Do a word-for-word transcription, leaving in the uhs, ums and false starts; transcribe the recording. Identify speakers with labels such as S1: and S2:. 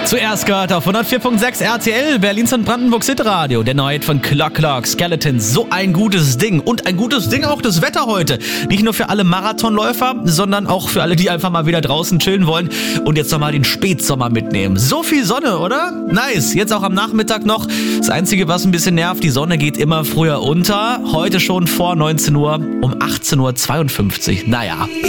S1: Zuerst gehört auf hundertvier Komma sechs R T L, Berlins und Brandenburgs Hitradio, der neue Hit von Clock Clock, Skeletons. So ein gutes Ding. Und ein gutes Ding auch das Wetter heute. Nicht nur für alle Marathonläufer, sondern auch für alle, die einfach mal wieder draußen chillen wollen und jetzt nochmal den Spätsommer mitnehmen. So viel Sonne, oder? Nice. Jetzt auch am Nachmittag noch. Das Einzige, was ein bisschen nervt, die Sonne geht immer früher unter. Heute schon vor neunzehn Uhr um achtzehn Uhr zweiundfünfzig. Naja.